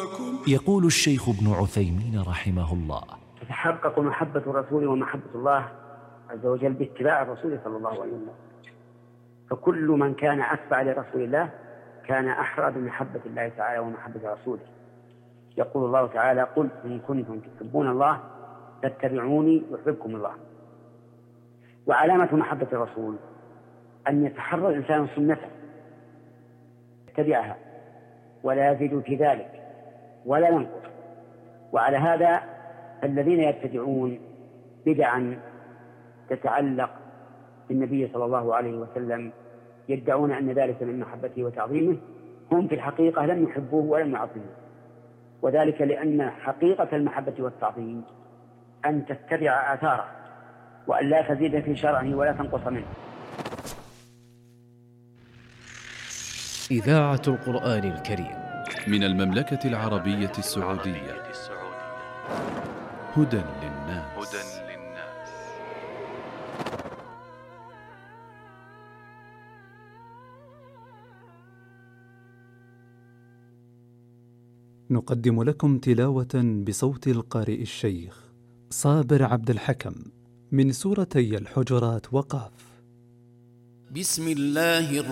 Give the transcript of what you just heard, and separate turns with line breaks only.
يقول الشيخ ابن عثيمين رحمه الله:
تتحقق محبة الرسول ومحبة الله عز وجل باتباع الرسول صلى الله عليه وسلم، فكل من كان أتبع لرسول الله كان أحرى بمحبة الله تعالى ومحبة رسوله. يقول الله تعالى: قل إن كنتم تحبون الله فاتبعوني يحببكم الله. وعلامة محبة الرسول أن يتحرى الإنسان سنته يتبعها ولا يزيد في ذلك ولا ينقص. وعلى هذا الذين يبتدعون بدعا تتعلق بالنبي صلى الله عليه وسلم يدعون أن ذلك من محبته وتعظيمه، هم في الحقيقة لم يحبوه ولم يعظموه، وذلك لأن حقيقة المحبة والتعظيم أن تتبع آثاره وأن لا تزيد في شرعه ولا تنقص منه.
إذاعة القرآن الكريم
من المملكة العربية السعودية. هدى للناس.
نقدم لكم تلاوة بصوت القارئ الشيخ صابر عبد الحكم من سورتي الحجرات وقاف.
بسم الله